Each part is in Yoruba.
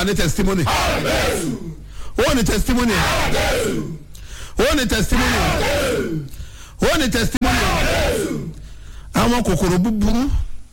wà ní testimony. Ó ní testimony. Ó ní testimony. Ó ní testimony. Àwọn kòkòrò búburú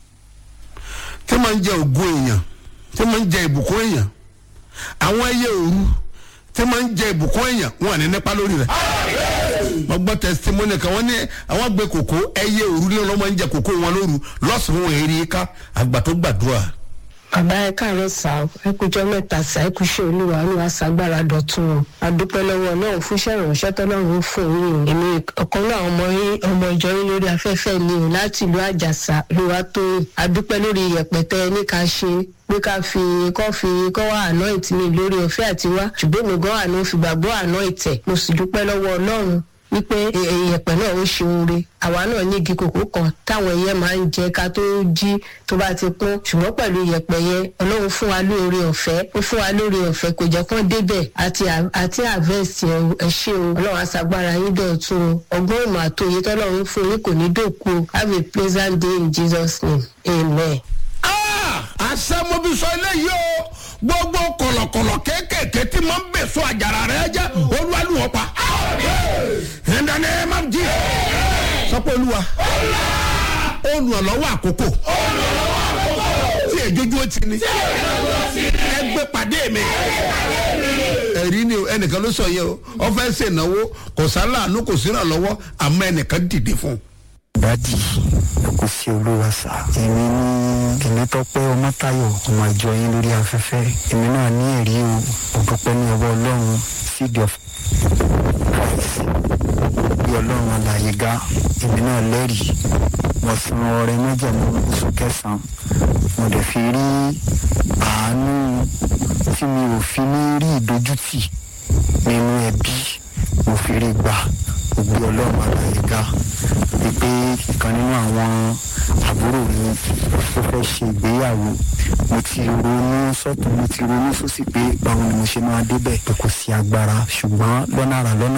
tí máa ń jẹ ògo èèyàn, tí máa ń jẹ ìbùkún èèyàn, àwọn ẹyẹ òru tí máa ń jẹ ìbùkún èèyàn wọn ní nípa lórí rẹ̀. Mo gbọ́ testimony kan wọ́n ní àwọn gbé kòkó ẹyẹ òru ní ọlọ́mọ ń jẹ kòkó wọn lóru lọ́sàn-án wọn èrè ká àgbà tó gbàdúrà. Bàbá ẹ káàárọ̀ sá ẹ kújọ́ mẹ́ta sá ẹ kúṣẹ́ olúwa ṣàgbára dọ̀tun o. Adúpẹ́ lọ́wọ́ Ọlọ́run fún iṣẹ́ ìránṣẹ́ tọ́lọ́run fún yín. Èmi ọ̀kan náà ọmọ ìjọ yín lórí afẹ́fẹ́ ni o láti ìlú Àjàsà lówá tó. Adúpẹ́ lórí ìyẹ̀pẹ̀tẹ́ ní ká ṣe pé ká fi kọ́ wá anoint mi lórí ọ̀fẹ́ àti wá ṣùgbọ́n mi gan àná fi gbàgbọ́ anoint ẹ̀. Mo sì dúpẹ́ lọ́wọ́ Ọlọ́run wípé ìyẹ̀pẹ̀ náà ó ṣe oore. Àwa náà ní igi kòkó kan táwọn ẹyẹ máa ń jẹ ká tó jí tó bá ti kún ṣùgbọ́n pẹ̀lú ìyẹ̀pẹ̀ yẹn Ọlọ́run fún wa lóore ọ̀fẹ́ ó fún wa lóore ọ̀fẹ́ kò jẹ́ kán débẹ̀ àti harvest ẹ ṣé o. Ọlọ́run aṣàgbára yín dọ̀tun o. Ọgbọ́n ìmọ̀ àtòyè tọ́lọ́run fún yín kò ní dòkú o. Have a pleasant day in Jesus' name. Amen. Àṣẹ mo bí sọ eléyìí o, gbogbo kọ̀lọ̀kọ̀lọ̀ kéékèèké tí máa ń bèso àjàrà rẹ̀ jẹ́ olúwaluwọ̀ pa. In the name of Jesus. Sọ pé olúwa olùrànlọ́wọ́ àkókò tí èjójú ó ti ní ẹgbẹ́ pàdé mi. Ẹ̀rí ni ẹnìkan ló sọ yẹ o, ó fẹ́ ṣe ìnáwó kò sáláàánú kò sí ìrànlọ́wọ́ àmọ́ ẹnìkan dìde fún un. Dádì kò sí olúwa sá. Èmi ní Tèmítọ́pẹ́ Ọmọ́táyọ̀ ọmọ ìjọ yín lórí afẹ́fẹ́. Èmi náà ní ẹ̀rí o, òdúpẹ́ ní ọwọ́ Ọlọ́run Seed of Christ bí Ọlọ́run alààyè ga. Èmi náà lẹ́rìí. Mo san ọrẹ májẹ̀mú oṣù kẹsàn-án. Mo dẹ̀ fi rí àánú tí mi ò fi ní rí ìdójútì nínú ẹbí. Mo fi rí gbà ògbé Ọlọ́run alààyè ga. Wípé ìkan nínú àwọn àbúrò mi tó fẹ́ ṣe ìgbéyàwó, mo ti ronú sọ́tún mo ti ronú sósì pé báwo ni mo ṣe máa débẹ̀. Kò sí agbára ṣùgbọ́n lọ́nà àrà lọ́nà